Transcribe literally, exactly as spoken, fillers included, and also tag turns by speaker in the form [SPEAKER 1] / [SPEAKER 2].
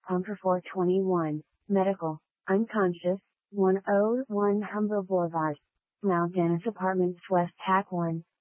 [SPEAKER 1] Pumper four twenty-one, Medical, Unconscious, one oh one Humber Boulevard. Mount Dennis Apartments West Hack one.